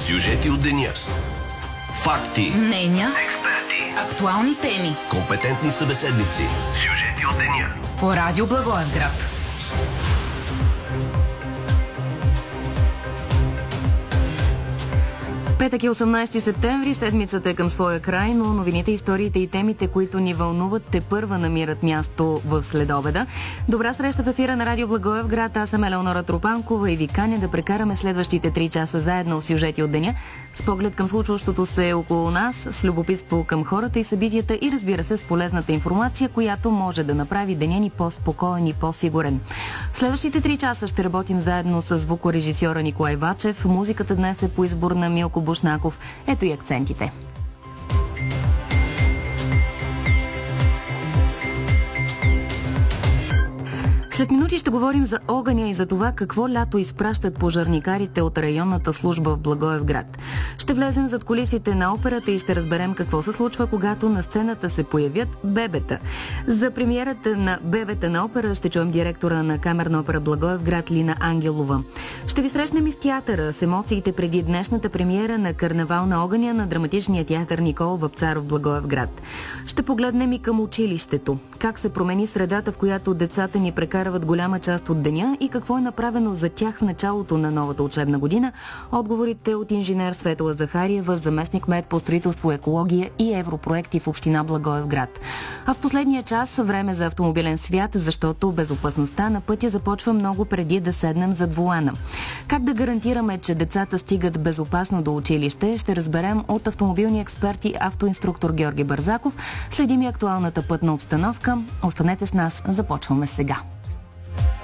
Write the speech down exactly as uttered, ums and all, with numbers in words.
Сюжети от деня. Факти. Мнения. Експерти. Актуални теми. Компетентни събеседници. Сюжети от деня. По Радио Благоевград. Петък е осемнайсети септември, седмицата е към своя край, но новините, историите и темите, които ни вълнуват, тепърва намират място в следобеда. Добра среща в ефира на Радио Благоевград. Аз съм Елеонора Тропанкова и ви каня да прекараме следващите три часа заедно в сюжети от деня, с поглед към случващото се около нас, с любопитство към хората и събитията и, разбира се, с полезната информация, която може да направи деня ни по-спокоен и по-сигурен. В следващите три часа ще работим заедно с звукорежисьора Николай Вачев. Музиката днес е по избор на Милко Бушнаков. Ето и акцентите. След минути ще говорим за огъня и за това какво лято изпращат пожарникарите от районната служба в Благоевград. Ще влезем зад кулисите на операта и ще разберем какво се случва, когато на сцената се появят бебета. За премиерата на бебета на опера ще чуем директора на Камерна опера Благоевград Лина Ангелова. Ще ви срещнем и с театъра, с емоциите преди днешната премиера на Карнавал на огъня на драматичния театър Никола Вапцаров в Благоевград. Ще погледнем и към училището. Как се промени средата, в която децата ни прекарват голяма част от деня и какво е направено за тях в началото на новата учебна година. Отговорите от инженер Светла Захариева, заместник-кмет по строителство, екология и европроекти в община Благоевград. А в последния час време за автомобилен свят, защото безопасността на пътя започва много преди да седнем зад волана. Как да гарантираме, че децата стигат безопасно до училище, ще разберем от автомобилни експерти автоинструктор Георги Бързаков. Следим и актуалната пътна обстановка. Останете с нас, започваме сега.